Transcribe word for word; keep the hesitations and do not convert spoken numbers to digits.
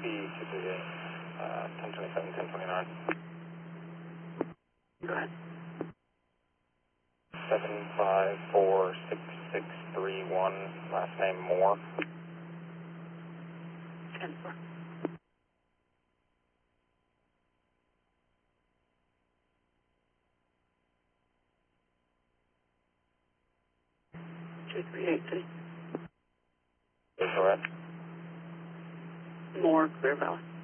uh, ten twenty-seven, ten twenty-nine. Go ahead. seven five four six six three one, last name Moore. ten four. two three eight three. Is that right? More, Clear Valley.